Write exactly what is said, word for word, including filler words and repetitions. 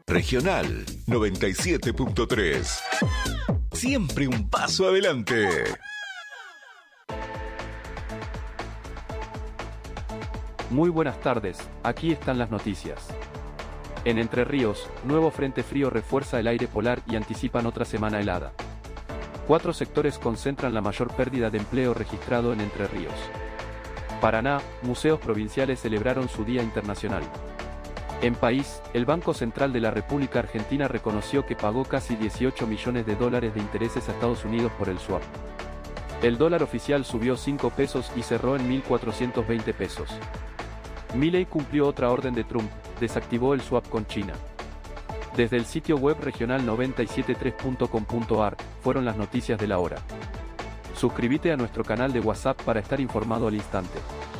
Regional noventa y siete punto tres. Siempre un paso adelante. Muy buenas tardes, aquí están las noticias. En Entre Ríos, nuevo frente frío refuerza el aire polar y anticipan otra semana helada. Cuatro sectores concentran la mayor pérdida de empleo registrado en Entre Ríos. Paraná, museos provinciales celebraron su Día Internacional. En país, el Banco Central de la República Argentina reconoció que pagó casi dieciocho millones de dólares de intereses a Estados Unidos por el swap. El dólar oficial subió cinco pesos y cerró en mil cuatrocientos veinte pesos. Milei cumplió otra orden de Trump, desactivó el swap con China. Desde el sitio web regional noventa y siete punto tres punto com punto ar, fueron las noticias de la hora. Suscríbete a nuestro canal de WhatsApp para estar informado al instante.